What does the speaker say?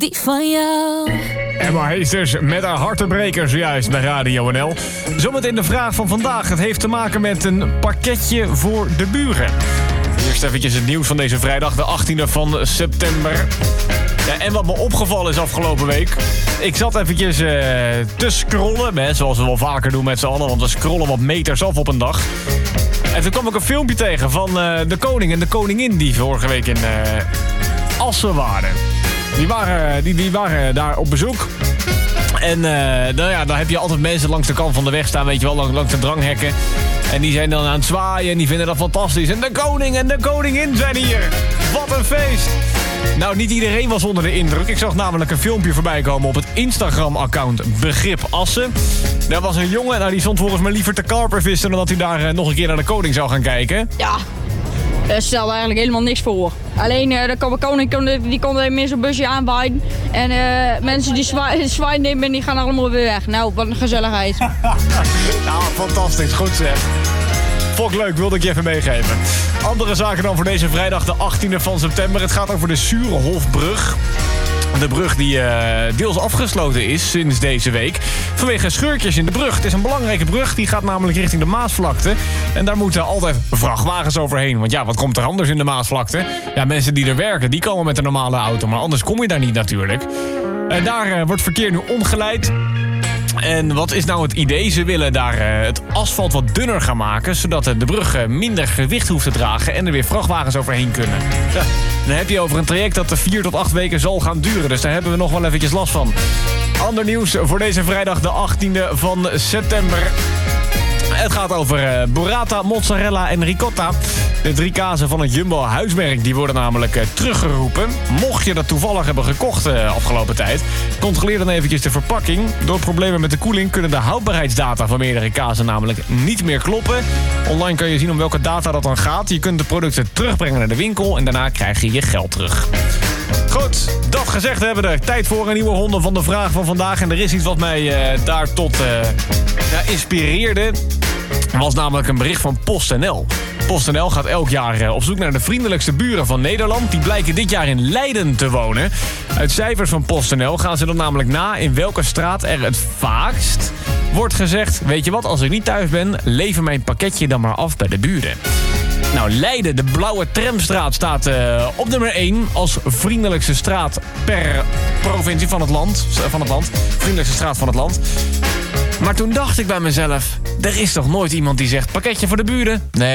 die van jou. Emma Heesters met haar hartenbrekers juist bij Radio NL. Zometeen de vraag van vandaag. Het heeft te maken met een pakketje voor de buren. Eerst eventjes het nieuws van deze vrijdag, de 18e van september. Ja, en wat me opgevallen is afgelopen week. Ik zat eventjes te scrollen, zoals we wel vaker doen met z'n allen. Want we scrollen wat meters af op een dag. En toen kwam ik een filmpje tegen van de koning en de koningin die vorige week in Assen waren. Die waren daar op bezoek. En dan heb je altijd mensen langs de kant van de weg staan, weet je wel, langs de dranghekken. En die zijn dan aan het zwaaien en die vinden dat fantastisch. En de koning en de koningin zijn hier. Wat een feest. Nou, niet iedereen was onder de indruk. Ik zag namelijk een filmpje voorbij komen op het Instagram-account Begrip Assen. Daar was een jongen, die stond volgens mij liever te karpervissen dan dat hij daar nog een keer naar de koning zou gaan kijken. Ja, daar stelde eigenlijk helemaal niks voor. Alleen de koning die kon even in zo'n busje aanwaaien. En mensen die zwaaien nemen en die gaan allemaal weer weg. Nou, wat een gezelligheid. Nou, fantastisch. Goed zeg. Vond ik leuk, wilde ik je even meegeven. Andere zaken dan voor deze vrijdag, de 18e van september. Het gaat over de Surehofbrug. De brug die deels afgesloten is sinds deze week vanwege scheurtjes in de brug. Het is een belangrijke brug, die gaat namelijk richting de Maasvlakte. En daar moeten altijd vrachtwagens overheen. Want ja, wat komt er anders in de Maasvlakte? Ja, mensen die er werken, die komen met een normale auto. Maar anders kom je daar niet natuurlijk. En daar wordt verkeer nu omgeleid. En wat is nou het idee? Ze willen daar het asfalt wat dunner gaan maken, zodat de brug minder gewicht hoeft te dragen en er weer vrachtwagens overheen kunnen. Ja, dan heb je over een traject dat 4 tot 8 weken zal gaan duren, dus daar hebben we nog wel eventjes last van. Ander nieuws voor deze vrijdag, de 18e van september. Het gaat over burrata, mozzarella en ricotta. De 3 kazen van het Jumbo huismerk die worden namelijk teruggeroepen. Mocht je dat toevallig hebben gekocht afgelopen tijd, controleer dan eventjes de verpakking. Door problemen met de koeling kunnen de houdbaarheidsdata van meerdere kazen namelijk niet meer kloppen. Online kan je zien om welke data dat dan gaat. Je kunt de producten terugbrengen naar de winkel en daarna krijg je je geld terug. Goed, dat gezegd hebben we. Tijd voor een nieuwe ronde van de vraag van vandaag. En er is iets wat mij daar tot inspireerde. Er was namelijk een bericht van PostNL. PostNL gaat elk jaar op zoek naar de vriendelijkste buren van Nederland. Die blijken dit jaar in Leiden te wonen. Uit cijfers van PostNL gaan ze dan namelijk na in welke straat er het vaakst wordt gezegd: weet je wat, als ik niet thuis ben, lever mijn pakketje dan maar af bij de buren. Nou, Leiden, de Blauwe Tramstraat, staat op nummer 1 als vriendelijkste straat per provincie van het land. Vriendelijkste straat van het land. Maar toen dacht ik bij mezelf, er is toch nooit iemand die zegt pakketje voor de buren? Nee.